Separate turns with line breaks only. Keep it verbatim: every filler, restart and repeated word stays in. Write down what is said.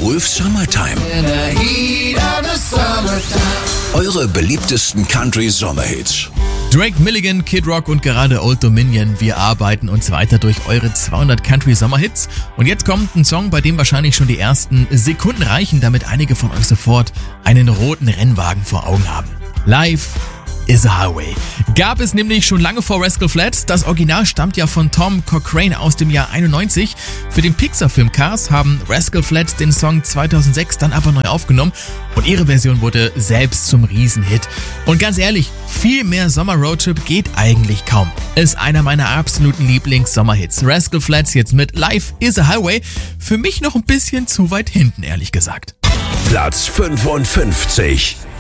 Wolf's Summertime. Eure beliebtesten Country-Sommerhits.
Drake Milligan, Kid Rock und gerade Old Dominion. Wir arbeiten uns weiter durch eure zweihundert Country-Sommerhits. Und jetzt kommt ein Song, bei dem wahrscheinlich schon die ersten Sekunden reichen, damit einige von euch sofort einen roten Rennwagen vor Augen haben. Life is a Highway. Gab es nämlich schon lange vor Rascal Flatts. Das Original stammt ja von Tom Cochrane aus dem Jahr einundneunzig. Für den Pixar-Film Cars haben Rascal Flatts den Song zweitausendsechs dann aber neu aufgenommen und ihre Version wurde selbst zum Riesenhit. Und ganz ehrlich, viel mehr Sommer-Roadtrip geht eigentlich kaum. Ist einer meiner absoluten Lieblings-Sommerhits. Rascal Flatts jetzt mit Life is a Highway. Für mich noch ein bisschen zu weit hinten, ehrlich gesagt.
Platz fünfundfünfzig.